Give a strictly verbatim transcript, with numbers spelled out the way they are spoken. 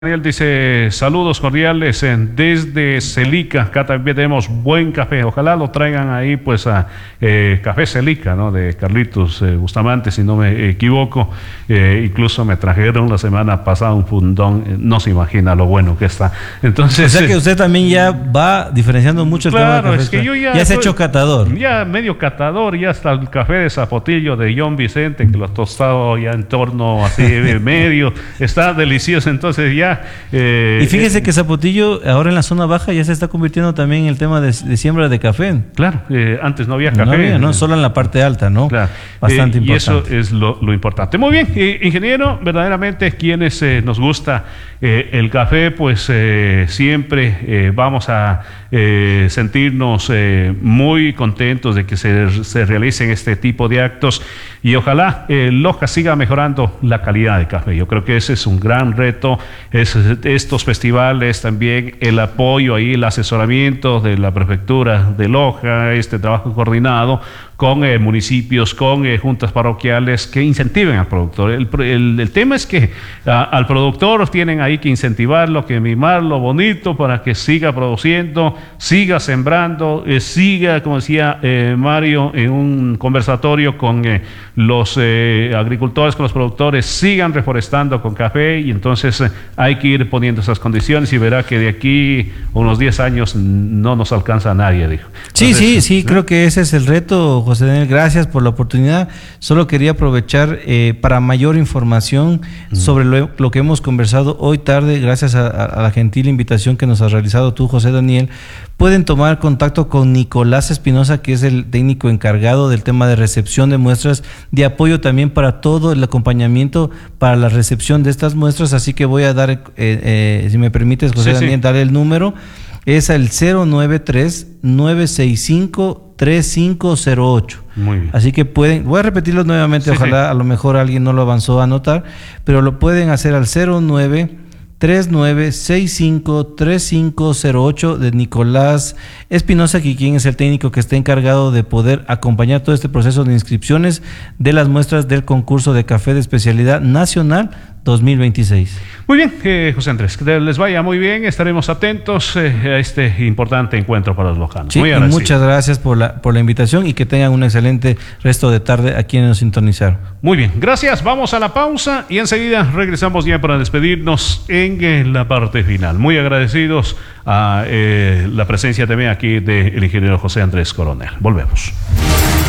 Daniel dice, saludos cordiales eh, desde Celica. Acá también tenemos buen café. Ojalá lo traigan ahí, pues, a eh, Café Celica, ¿no? De Carlitos eh, Bustamante, si no me equivoco. Eh, incluso me trajeron la semana pasada un fundón. Eh, no se imagina lo bueno que está. Entonces, o sea que usted también ya va diferenciando mucho el claro, tema de café. Es que yo ya, ya se ha hecho catador. Ya medio catador, ya hasta el café de Zapotillo de John Vicente, que lo ha tostado ya en torno así medio. Está delicioso, entonces ya. Eh, y fíjese eh, que Zapotillo ahora en la zona baja ya se está convirtiendo también en el tema de, de siembra de café. Claro, eh, antes no había café. No había, no, solo en la parte alta, ¿no? Claro. Bastante eh, importante. Y eso es lo, lo importante. Muy bien, eh, ingeniero, verdaderamente quienes eh, nos gusta eh, el café, pues eh, siempre eh, vamos a eh, sentirnos eh, muy contentos de que se, se realicen este tipo de actos y ojalá eh, Loja siga mejorando la calidad de café. Yo creo que ese es un gran reto. Es, estos festivales también, el apoyo ahí, el asesoramiento de la prefectura de Loja, este trabajo coordinado con eh, municipios, con eh, juntas parroquiales que incentiven al productor. El, el, el tema es que a, al productor tienen ahí que incentivarlo, que mimarlo bonito para que siga produciendo, siga sembrando, eh, siga, como decía eh, Mario, en un conversatorio con eh, los eh, agricultores, con los productores, sigan reforestando con café y entonces eh, hay que ir poniendo esas condiciones y verá que de aquí a unos diez años no nos alcanza a nadie, dijo. Sí, entonces, sí, sí, ¿eh? Creo que ese es el reto, José Daniel, gracias por la oportunidad. Solo quería aprovechar eh, para mayor información mm. sobre lo, lo que hemos conversado hoy tarde, gracias a, a la gentil invitación que nos has realizado tú, José Daniel. Pueden tomar contacto con Nicolás Espinosa, que es el técnico encargado del tema de recepción de muestras, de apoyo también para todo el acompañamiento para la recepción de estas muestras, así que voy a dar, eh, eh, si me permites, José sí, Daniel, sí. darle el número. Es el cero nueve tres, nueve seis cinco, tres cinco cero ocho. Muy bien. Así que pueden, voy a repetirlo nuevamente, sí, ojalá sí. a lo mejor alguien no lo avanzó a anotar, pero lo pueden hacer al cero nueve tres nueve seis cinco tres cinco cero ocho de Nicolás Espinosa, que quien es el técnico que está encargado de poder acompañar todo este proceso de inscripciones de las muestras del concurso de café de especialidad nacional dos mil veintiséis. Muy bien, eh, José Andrés, que les vaya muy bien, estaremos atentos eh, a este importante encuentro para los lojanos. Sí, muy y muchas gracias por la, por la invitación y que tengan un excelente resto de tarde a quienes nos sintonizaron. Muy bien, gracias, vamos a la pausa y enseguida regresamos ya para despedirnos en eh, la parte final. Muy agradecidos a eh, la presencia también aquí del ingeniero José Andrés Coronel. Volvemos.